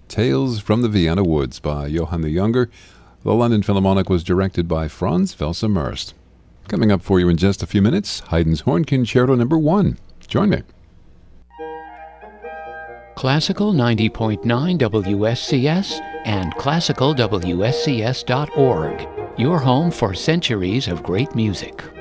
Tales from the Vienna Woods by Johann the Younger. The London Philharmonic was directed by Franz Welser-Möst. Coming up for you in just a few minutes, Haydn's Horn Concerto No. 1. Join me. Classical 90.9 WSCS and classicalwscs.org. Your home for centuries of great music.